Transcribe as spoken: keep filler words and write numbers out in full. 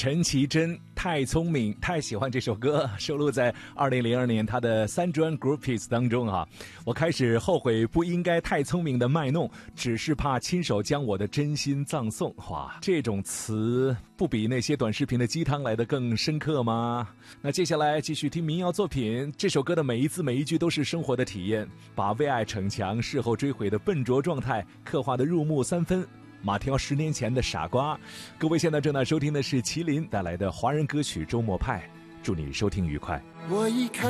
陈绮贞太聪明，太喜欢这首歌，收录在二零零二年他的三专 Groupies 当中啊。我开始后悔不应该太聪明的卖弄，只是怕亲手将我的真心葬送。哇，这种词不比那些短视频的鸡汤来得更深刻吗？那接下来继续听民谣作品，这首歌的每一字每一句都是生活的体验，把为爱逞强事后追悔的笨拙状态刻画得入木三分。马挑十年前的傻瓜，各位现在正在收听的是麒麟带来的华人歌曲周末派，祝你收听愉快。 我一开